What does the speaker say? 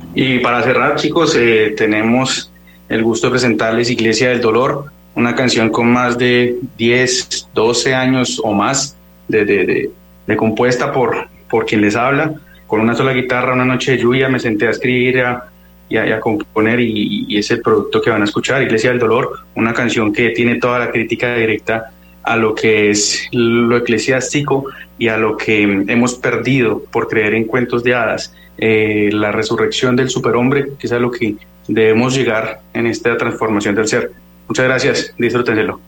Y para cerrar, chicos, tenemos el gusto de presentarles Iglesia del Dolor, una canción con más de 10, 12 años o más de compuesta por quien les habla. Con una sola guitarra, una noche de lluvia, me senté a escribir y a componer y es el producto que van a escuchar, Iglesia del Dolor, una canción que tiene toda la crítica directa a lo que es lo eclesiástico y a lo que hemos perdido por creer en cuentos de hadas, la resurrección del superhombre, que es a lo que debemos llegar en esta transformación del ser. Muchas gracias, disfrútenlo.